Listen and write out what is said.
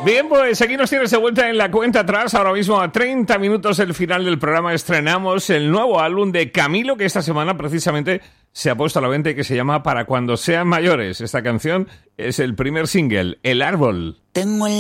Bien, pues aquí nos tienes de vuelta en la cuenta atrás. Ahora mismo, a 30 minutos del final del programa, estrenamos el nuevo álbum de Camilo, que esta semana precisamente se ha puesto a la venta y que se llama Para cuando sean mayores. Esta canción es el primer single, El Árbol. Tengo